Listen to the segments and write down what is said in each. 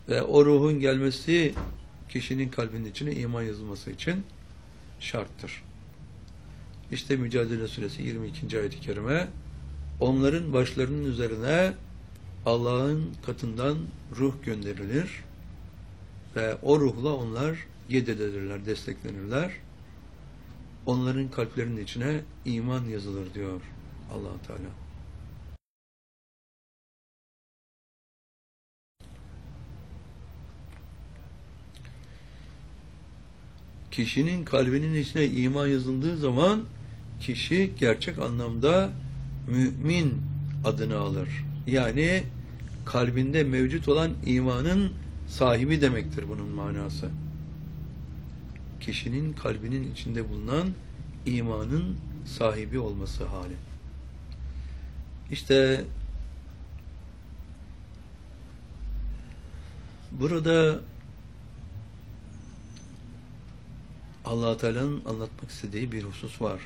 Ve o ruhun gelmesi kişinin kalbinin içine iman yazılması için şarttır. İşte Mücadele Suresi 22. ayet-i kerime, onların başlarının üzerine Allah'ın katından ruh gönderilir ve o ruhla onlar yededilirler, desteklenirler. Onların kalplerinin içine iman yazılır diyor Allah Teala. Kişinin kalbinin içine iman yazıldığı zaman kişi gerçek anlamda mümin adını alır. Yani kalbinde mevcut olan imanın sahibi demektir bunun manası. Kişinin kalbinin içinde bulunan imanın sahibi olması hali. İşte burada Allah Teala'nın anlatmak istediği bir husus var.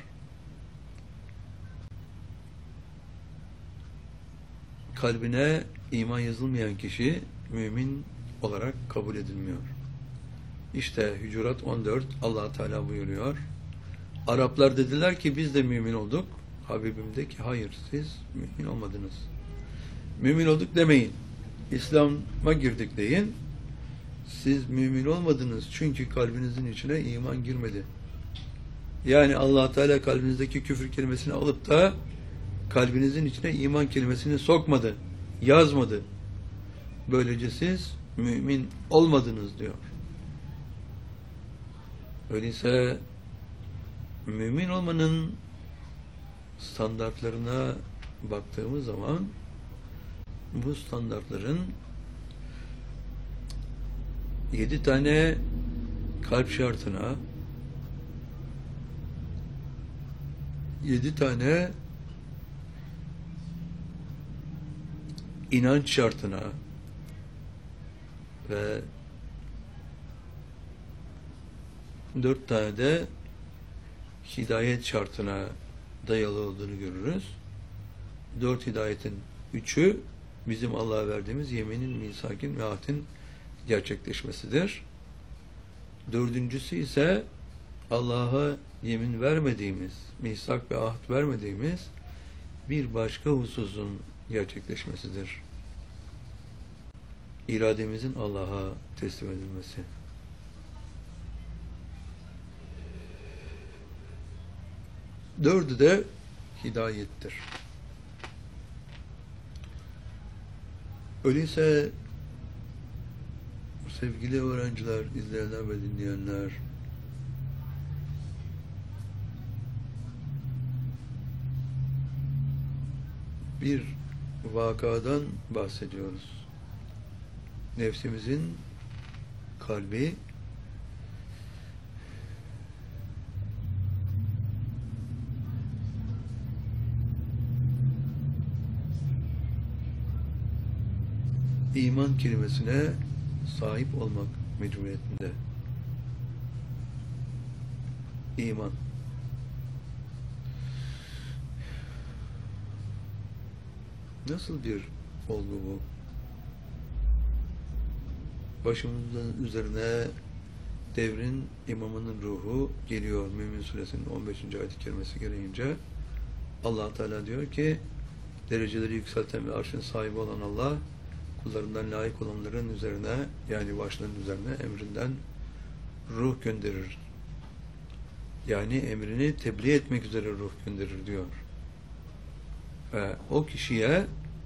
Kalbine iman yazılmayan kişi mümin olarak kabul edilmiyor. İşte Hücurat 14 Allah Teala buyuruyor. Araplar dediler ki biz de mümin olduk. Habibim de ki hayır, siz mümin olmadınız. Mümin olduk demeyin. İslam'a girdik deyin. Siz mümin olmadınız çünkü kalbinizin içine iman girmedi. Yani Allah Teala kalbinizdeki küfür kelimesini alıp da kalbinizin içine iman kelimesini sokmadı, yazmadı. Böylece siz mümin olmadınız diyor. Öyleyse mümin olmanın standartlarına baktığımız zaman bu standartların 7 tane kalp şartına, 7 tane inanç şartına ve 4 tane de hidayet şartına dayalı olduğunu görürüz. 4 hidayetin 3'ü bizim Allah'a verdiğimiz yeminin, misakin ve ahdin gerçekleşmesidir. 4.'sü ise Allah'a yemin vermediğimiz, misak ve ahd vermediğimiz bir başka hususun gerçekleşmesidir. İrademizin Allah'a teslim edilmesi. Dördü de hidayettir. Öyleyse sevgili öğrenciler, izleyenler ve dinleyenler, bir vakadan bahsediyoruz. Nefsimizin kalbi iman kelimesine sahip olmak mecburiyetinde. İman. Nasıl bir olgu bu? Başımızın üzerine devrin imamının ruhu geliyor. Mümin Suresinin 15. ayet-i kerimesi gereğince Allah Teala diyor ki dereceleri yükselten ve arşın sahibi olan Allah kullarından layık olanların üzerine, yani başlarının üzerine emrinden ruh gönderir. Yani emrini tebliğ etmek üzere ruh gönderir diyor. Ve o kişiye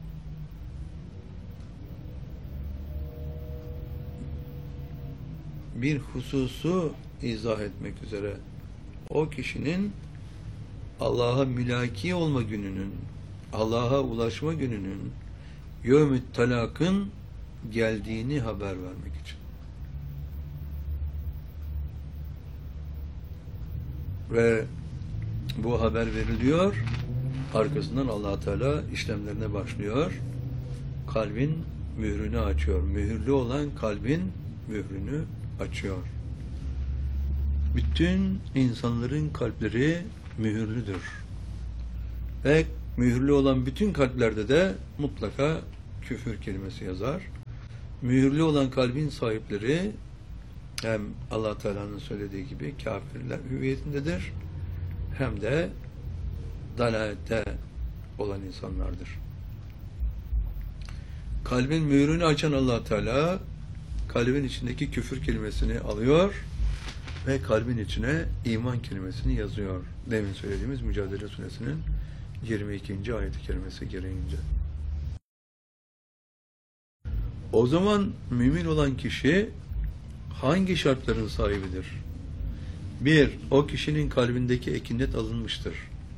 bir hususu izah etmek üzere o kişinin Allah'a mülaki olma gününün, Allah'a ulaşma gününün, yevm-i talakın geldiğini haber vermek için. Ve bu haber veriliyor, arkasından Allah Teala işlemlerine başlıyor. Kalbin mührünü açıyor. Mühürlü olan kalbin mührünü açıyor. Bütün insanların kalpleri mühürlüdür. Ve mühürlü olan bütün kalplerde de mutlaka küfür kelimesi yazar. Mühürlü olan kalbin sahipleri hem Allah Teala'nın söylediği gibi kafirler hüviyetindedir, hem de dalalette olan insanlardır. Kalbin mühürünü açan Allah Teala kalbin içindeki küfür kelimesini alıyor ve kalbin içine iman kelimesini yazıyor. Demin söylediğimiz Mücadele Suresinin 22. ayet-i kerimesi gereğince. O zaman mümin olan kişi hangi şartların sahibidir? Bir, o kişinin kalbindeki ekinet alınmıştır.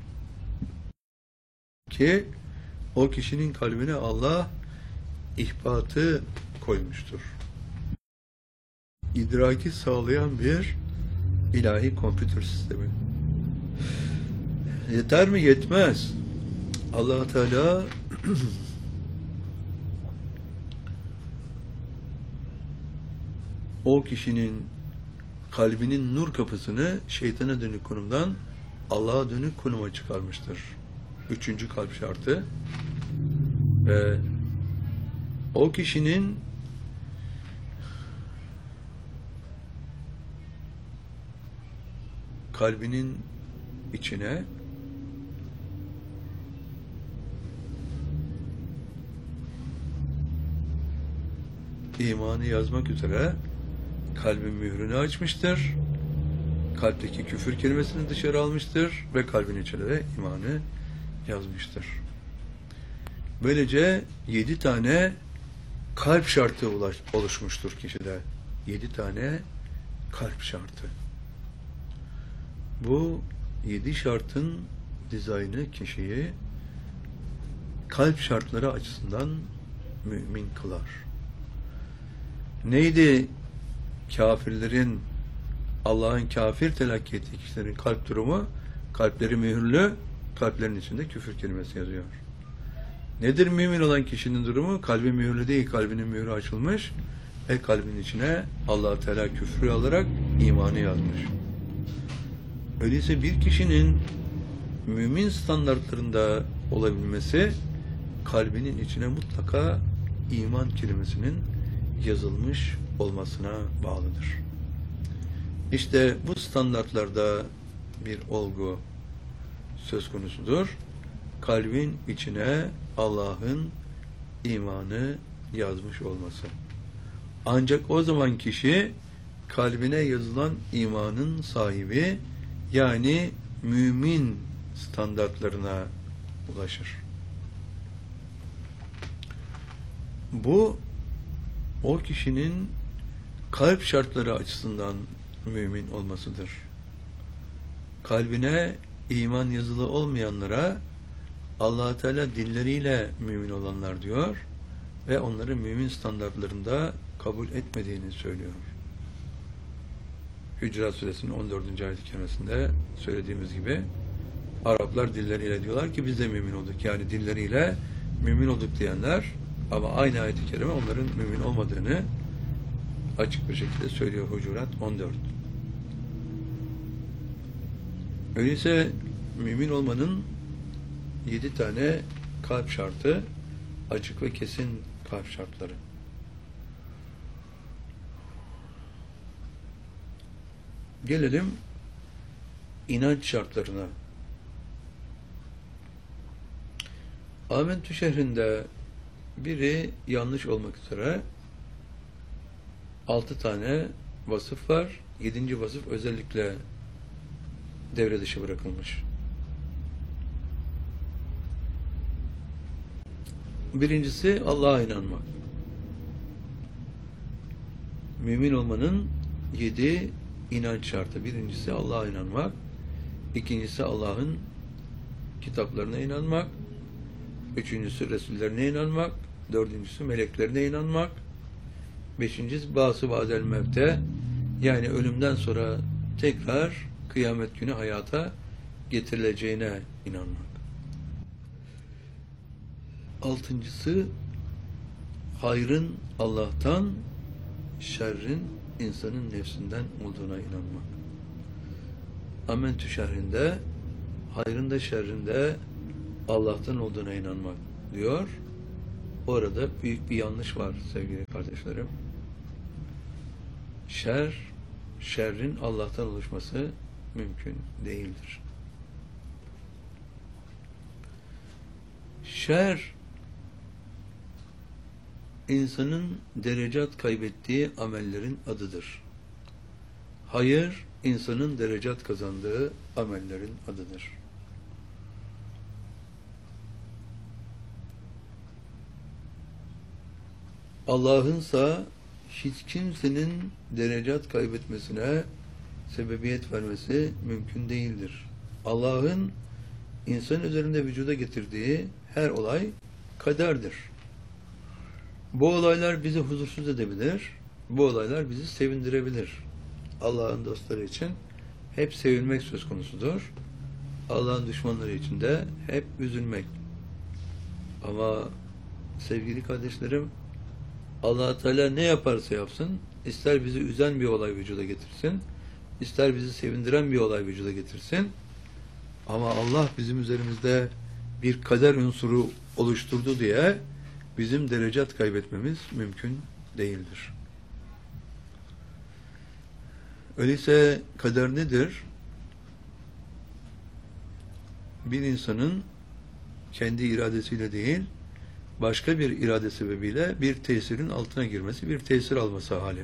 Ki o kişinin kalbine Allah ihbatı koymuştur. İdraki sağlayan bir ilahi kompütür sistemi. Yeter mi? Yetmez. Allah Teala o kişinin kalbinin nur kapısını şeytana dönük konumdan Allah'a dönük konuma çıkarmıştır. Üçüncü kalp şartı. Ve o kişinin kalbinin içine imanı yazmak üzere kalbin mührünü açmıştır. Kalpteki küfür kelimesini dışarı almıştır ve kalbin içine de imanı yazmıştır. Böylece 7 tane kalp şartı oluşmuştur kişide. 7 tane kalp şartı. Bu 7 şartın dizaynı kişiyi kalp şartları açısından mümin kılar. Neydi kafirlerin, Allah'ın kafir telakki ettiği kişilerin kalp durumu? Kalpleri mühürlü, kalplerin içinde küfür kelimesi yazıyor. Nedir mümin olan kişinin durumu? Kalbi mühürlü değil, kalbinin mühürü açılmış ve kalbin içine Allah Teala küfrü alarak imanı yazmış. Öyleyse bir kişinin mümin standartlarında olabilmesi kalbinin içine mutlaka iman kelimesinin yazılmış olmasına bağlıdır. İşte bu standartlarda bir olgu söz konusudur. Kalbin içine Allah'ın imanı yazmış olması. Ancak o zaman kişi kalbine yazılan imanın sahibi, yani mümin standartlarına ulaşır. Bu o kişinin kalp şartları açısından mümin olmasıdır. Kalbine iman yazılı olmayanlara Allah Teala dilleriyle mümin olanlar diyor ve onları mümin standartlarında kabul etmediğini söylüyor. Hücurat Suresinin 14. ayet-i kerimesinde söylediğimiz gibi Araplar dilleriyle diyorlar ki biz de mümin olduk. Yani dilleriyle mümin olduk diyenler, ama aynı ayet-i kerime onların mümin olmadığını açık bir şekilde söylüyor Hucurat 14. Öyleyse mümin olmanın 7 tane kalp şartı, açık ve kesin kalp şartları. Gelelim inanç şartlarına. Amentü şehrinde biri yanlış olmak üzere 6 tane vasıf var. 7. vasıf özellikle devre dışı bırakılmış. Birincisi Allah'a inanmak. Mümin olmanın 7 inanç şartı. Birincisi Allah'a inanmak. İkincisi Allah'ın kitaplarına inanmak. Üçüncüsü Resullerine inanmak. Dördüncüsü meleklerine inanmak. Beşincisi ba'su ba'del mevte, yani ölümden sonra tekrar kıyamet günü hayata getirileceğine inanmak. Altıncısı hayrın Allah'tan, şerrin insanın nefsinden olduğuna inanmak. Amentü şerrinde, hayrın da şerrin de Allah'tan olduğuna inanmak diyor. Orada büyük bir yanlış var sevgili kardeşlerim. Şerrin Allah'tan oluşması mümkün değildir. Şer, insanın derecat kaybettiği amellerin adıdır. Hayır, insanın derecat kazandığı amellerin adıdır. Allah'ınsa hiç kimsenin derecat kaybetmesine sebebiyet vermesi mümkün değildir. Allah'ın insan üzerinde vücuda getirdiği her olay kaderdir. Bu olaylar bizi huzursuz edebilir, bu olaylar bizi sevindirebilir. Allah'ın dostları için hep sevinmek söz konusudur. Allah'ın düşmanları için de hep üzülmek. Ama sevgili kardeşlerim, Allah Teala ne yaparsa yapsın, ister bizi üzen bir olay vücuda getirsin, ister bizi sevindiren bir olay vücuda getirsin, ama Allah bizim üzerimizde bir kader unsuru oluşturdu diye bizim derecat kaybetmemiz mümkün değildir. Öyleyse kader nedir? Bir insanın kendi iradesiyle değil, başka bir irade sebebiyle bir tesirin altına girmesi, bir tesir alması hali.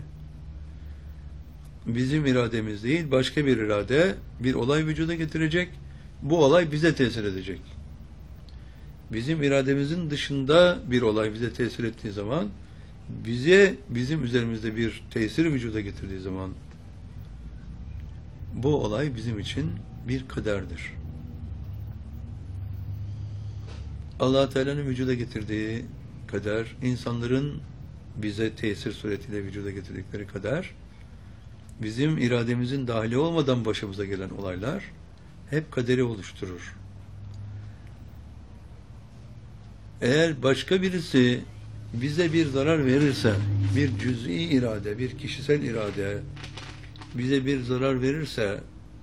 Bizim irademiz değil, başka bir irade bir olay vücuda getirecek, bu olay bize tesir edecek. Bizim irademizin dışında bir olay bize tesir ettiği zaman, bizim üzerimizde bir tesir vücuda getirdiği zaman, bu olay bizim için bir kaderdir. Allah Teala'nın vücuda getirdiği kader, insanların bize tesir suretiyle vücuda getirdikleri kader, bizim irademizin dahili olmadan başımıza gelen olaylar hep kaderi oluşturur. Eğer başka birisi bize bir zarar verirse, bir cüz'i irade, bir kişisel irade bize bir zarar verirse,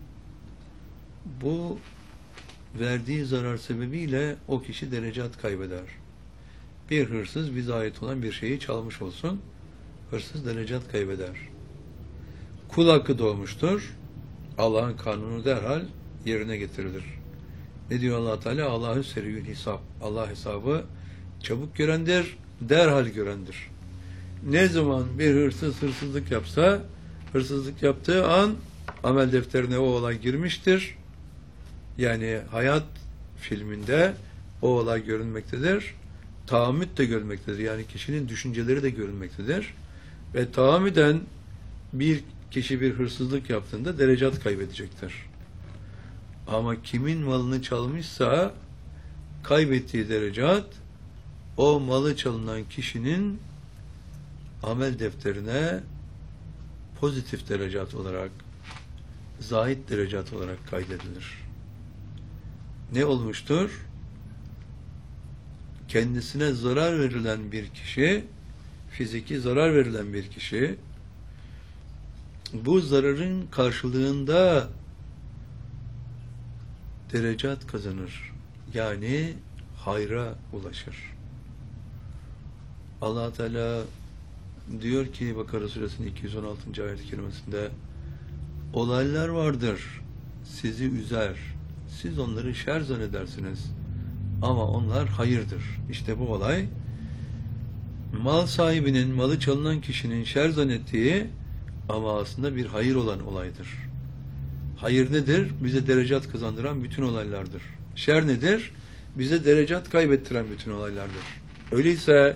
bu verdiği zarar sebebiyle o kişi derecat kaybeder. Bir hırsız bize ait olan bir şeyi çalmış olsun, hırsız derecat kaybeder. Kul hakkı doğmuştur, Allah'ın kanunu derhal yerine getirilir. Ne diyor Allah Teala? Allahü seriyül hesap. Allah hesabı çabuk görendir, derhal görendir. Ne zaman bir hırsız hırsızlık yapsa, hırsızlık yaptığı an amel defterine o olay girmiştir. Yani hayat filminde o olay görünmektedir. Tahammüt de görünmektedir. Yani kişinin düşünceleri de görünmektedir. Ve tahammüden bir kişi bir hırsızlık yaptığında derecat kaybedecektir. Ama kimin malını çalmışsa kaybettiği derecat o malı çalınan kişinin amel defterine pozitif derecat olarak, zahid derecat olarak kaydedilir. Ne olmuştur? Kendisine zarar verilen bir kişi, fiziki zarar verilen bir kişi, bu zararın karşılığında derecat kazanır. Yani hayra ulaşır. Allah Teala diyor ki Bakara Suresinin 216. ayet-i kerimesinde, olaylar vardır, sizi üzer, siz onları şer zannedersiniz ama onlar hayırdır. İşte bu olay, mal sahibinin, malı çalınan kişinin şer zannettiği ama aslında bir hayır olan olaydır. Hayır nedir? Bize derecat kazandıran bütün olaylardır. Şer nedir? Bize derecat kaybettiren bütün olaylardır. Öyleyse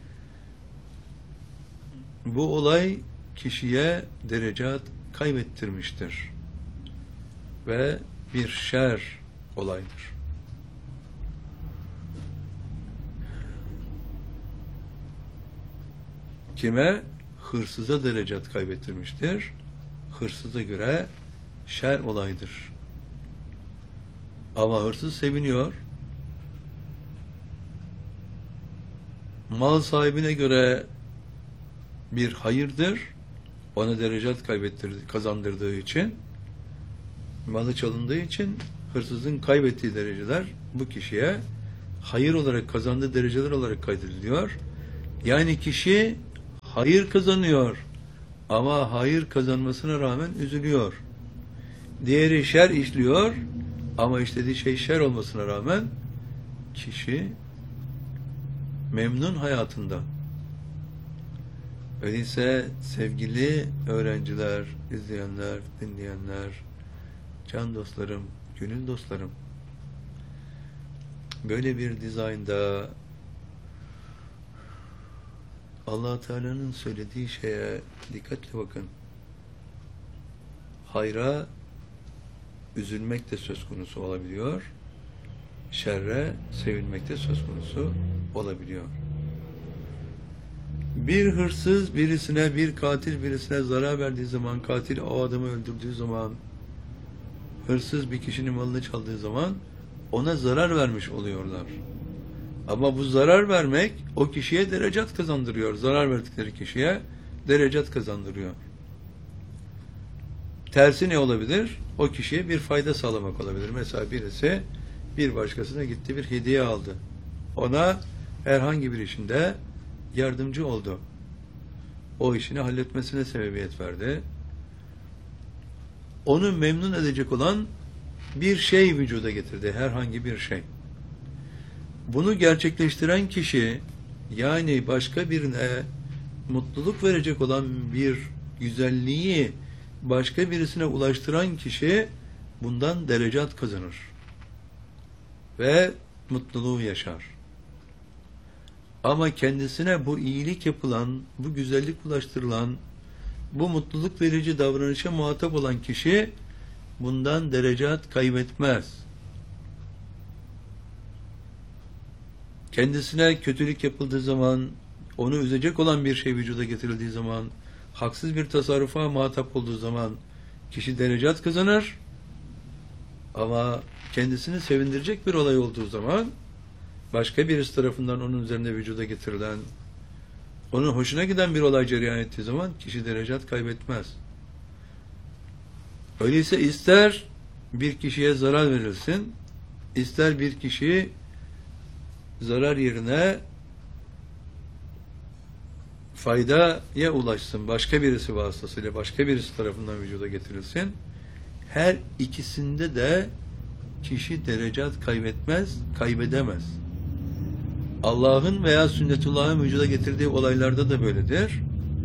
bu olay kişiye derecat kaybettirmiştir. Ve bir şer olaydır. Kime? Hırsıza derecat kaybettirmiştir. Hırsıza göre şer olaydır. Ama hırsız seviniyor. Mal sahibine göre bir hayırdır. Ona derecat kazandırdığı için, malı çalındığı için hırsızın kaybettiği dereceler bu kişiye hayır olarak kazandığı dereceler olarak kaydediliyor. Yani kişi hayır kazanıyor ama hayır kazanmasına rağmen üzülüyor. Diğeri şer işliyor ama işlediği şey şer olmasına rağmen kişi memnun hayatında. Öyleyse sevgili öğrenciler, izleyenler, dinleyenler, can dostlarım, gönül dostlarım, böyle bir dizaynda Allah Teala'nın söylediği şeye dikkatle bakın. Hayra üzülmek de söz konusu olabiliyor. Şerre sevinmek de söz konusu olabiliyor. Bir hırsız birisine, bir katil birisine zarar verdiği zaman, katil o adamı öldürdüğü zaman, hırsız bir kişinin malını çaldığı zaman ona zarar vermiş oluyorlar. Ama bu zarar vermek o kişiye derecat kazandırıyor. Zarar verdikleri kişiye derecat kazandırıyor. Tersi ne olabilir? O kişiye bir fayda sağlamak olabilir. Mesela birisi bir başkasına gitti, bir hediye aldı. Ona herhangi bir işinde yardımcı oldu. O işini halletmesine sebebiyet verdi. Onu memnun edecek olan bir şey vücuda getirdi. Herhangi bir şey. Bunu gerçekleştiren kişi, yani başka birine mutluluk verecek olan bir güzelliği başka birisine ulaştıran kişi bundan derecat kazanır. Ve mutluluğu yaşar. Ama kendisine bu iyilik yapılan, bu güzellik ulaştırılan, bu mutluluk verici davranışa muhatap olan kişi bundan derecat kaybetmez. Kendisine kötülük yapıldığı zaman, onu üzecek olan bir şey vücuda getirildiği zaman, haksız bir tasarrufa muhatap olduğu zaman kişi derecat kazanır. Ama kendisini sevindirecek bir olay olduğu zaman, başka birisi tarafından onun üzerinde vücuda getirilen, onun hoşuna giden bir olay cereyan ettiği zaman kişi derecat kaybetmez. Öyleyse ister bir kişiye zarar verilsin, ister bir kişi zarar yerine faydaya ulaşsın, başka birisi vasıtasıyla, başka birisi tarafından vücuda getirilsin, her ikisinde de kişi derecat kaybetmez, kaybedemez. Allah'ın veya sünnetullah'ın vücuda getirdiği olaylarda da böyledir.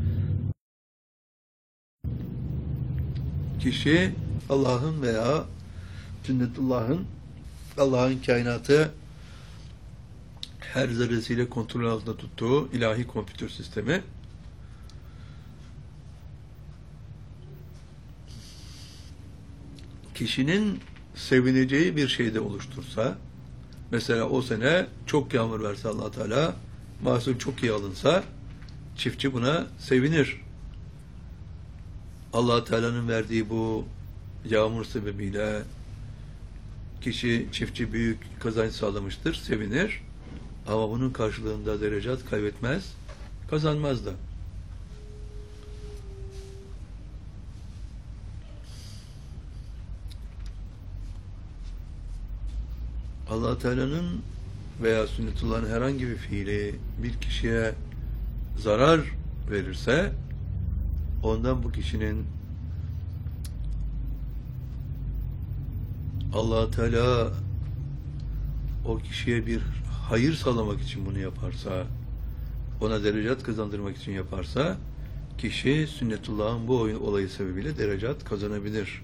Kişi Allah'ın veya sünnetullah'ın, Allah'ın kainatı her zerresiyle kontrol altında tuttuğu ilahi kompütür sistemi, kişinin sevineceği bir şeyde oluştursa, mesela o sene çok yağmur verse Allah Teala, mahsul çok iyi alınsa, çiftçi buna sevinir. Allah Teala'nın verdiği bu yağmur sebebiyle çiftçi büyük kazanç sağlamıştır, sevinir. Ama bunun karşılığında derecat kaybetmez, kazanmaz da. Allah Teala'nın veya sünnetullah'ın herhangi bir fiili bir kişiye zarar verirse, ondan bu kişinin Allah Teala o kişiye bir hayır sağlamak için bunu yaparsa, ona derecat kazandırmak için yaparsa, kişi sünnetullah'ın bu olayı sebebiyle derecat kazanabilir.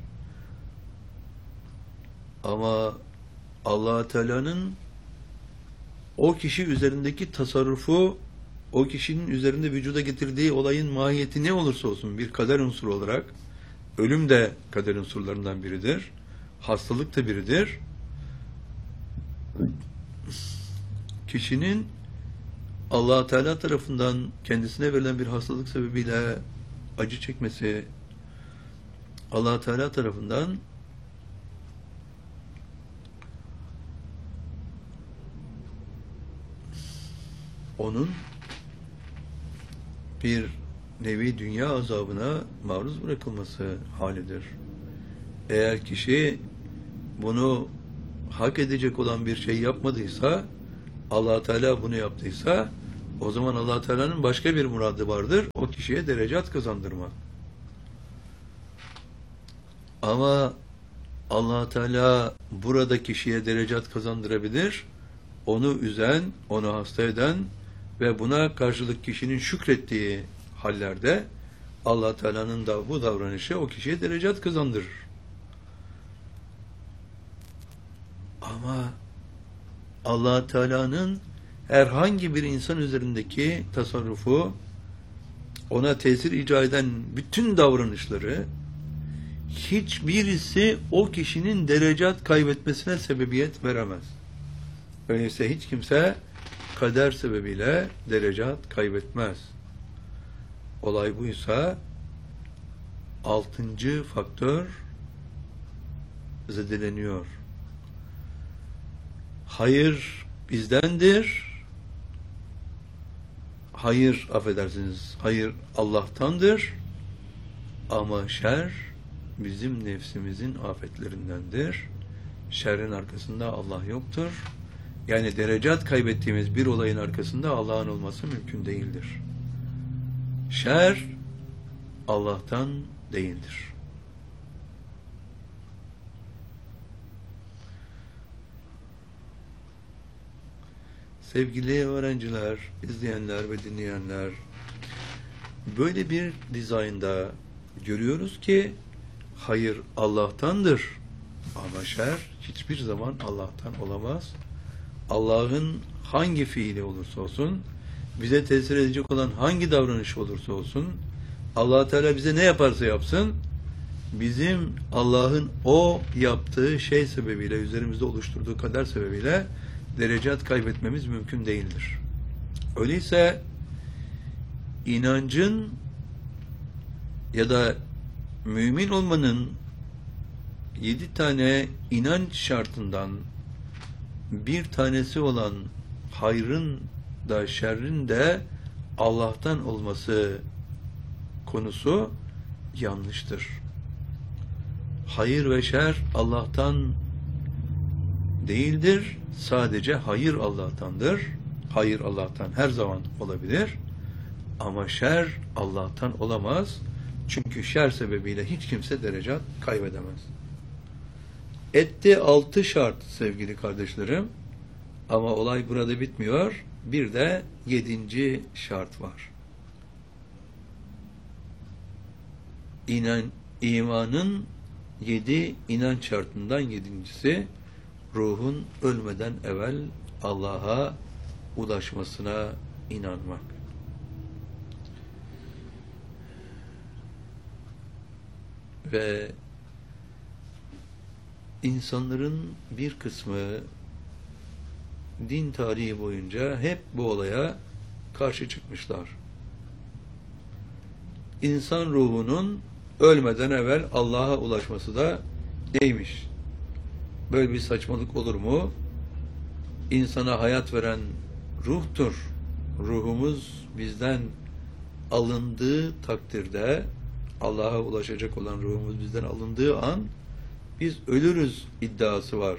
Ama Allah Teala'nın o kişi üzerindeki tasarrufu, o kişinin üzerinde vücuda getirdiği olayın mahiyeti ne olursa olsun, bir kader unsuru olarak, ölüm de kader unsurlarından biridir, hastalık da biridir. Kişinin Allah Teala tarafından kendisine verilen bir hastalık sebebiyle acı çekmesi, Allah Teala tarafından onun bir nevi dünya azabına maruz bırakılması halidir. Eğer kişi bunu hak edecek olan bir şey yapmadıysa, Allah Teala bunu yaptıysa o zaman Allah Teala'nın başka bir muradı vardır. O kişiye derecat kazandırma. Ama Allah Teala burada kişiye derecat kazandırabilir. Onu üzen, onu hasta eden ve buna karşılık kişinin şükrettiği hallerde Allah Teala'nın da bu davranışı o kişiye derecat kazandırır. Ama Allah Teala'nın herhangi bir insan üzerindeki tasarrufu, ona tesir icra eden bütün davranışları hiçbirisi o kişinin derecat kaybetmesine sebebiyet veremez. Öyleyse hiç kimse kader sebebiyle derecat kaybetmez. Olay buysa 6. faktör zedeleniyor. Hayır bizdendir. Hayır, affedersiniz, hayır Allah'tandır. Ama şer bizim nefsimizin afetlerindendir. Şerrin arkasında Allah yoktur. Yani derecat kaybettiğimiz bir olayın arkasında Allah'ın olması mümkün değildir. Şer Allah'tan değildir. Sevgili öğrenciler, izleyenler ve dinleyenler, böyle bir dizaynda görüyoruz ki hayır Allah'tandır ama şer hiçbir zaman Allah'tan olamaz. Allah'ın hangi fiili olursa olsun, bize tesir edecek olan hangi davranış olursa olsun, Allah Teala bize ne yaparsa yapsın, bizim Allah'ın o yaptığı şey sebebiyle, üzerimizde oluşturduğu kader sebebiyle derecat kaybetmemiz mümkün değildir. Öyleyse inancın ya da mümin olmanın 7 tane inanç şartından bir tanesi olan hayrın da şerrin de Allah'tan olması konusu yanlıştır. Hayır ve şer Allah'tan değildir. Sadece hayır Allah'tandır. Hayır Allah'tan her zaman olabilir. Ama şer Allah'tan olamaz. Çünkü şer sebebiyle hiç kimse derecat kaybedemez. Etti 6 şart sevgili kardeşlerim. Ama olay burada bitmiyor. Bir de 7. şart var. İmanın 7 inanç şartından 7.'si ruhun ölmeden evvel Allah'a ulaşmasına inanmak. Ve insanların bir kısmı din tarihi boyunca hep bu olaya karşı çıkmışlar. İnsan ruhunun ölmeden evvel Allah'a ulaşması da neymiş? Böyle bir saçmalık olur mu? İnsana hayat veren ruhtur. Ruhumuz bizden alındığı takdirde, Allah'a ulaşacak olan ruhumuz bizden alındığı an biz ölürüz iddiası var.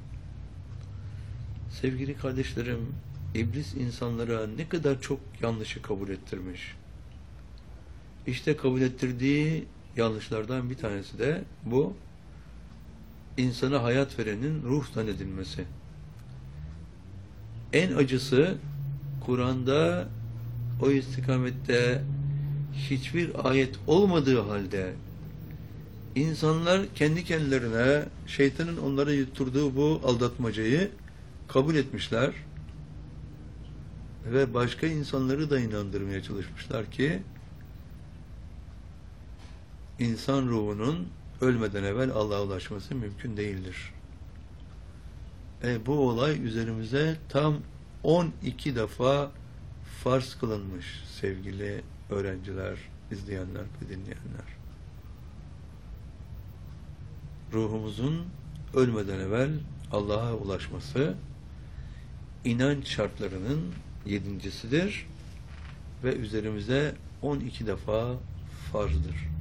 Sevgili kardeşlerim, İblis insanlara ne kadar çok yanlışı kabul ettirmiş. İşte kabul ettirdiği yanlışlardan bir tanesi de bu. İnsana hayat verenin ruh zannedilmesi. En acısı Kur'an'da o istikamette hiçbir ayet olmadığı halde insanlar kendi kendilerine şeytanın onlara yutturduğu bu aldatmacayı kabul etmişler ve başka insanları da inandırmaya çalışmışlar ki insan ruhunun ölmeden evvel Allah'a ulaşması mümkün değildir. Bu olay üzerimize tam 12 defa farz kılınmış sevgili öğrenciler, izleyenler ve dinleyenler. Ruhumuzun ölmeden evvel Allah'a ulaşması inanç şartlarının 7.'sidir ve üzerimize 12 defa farzdır.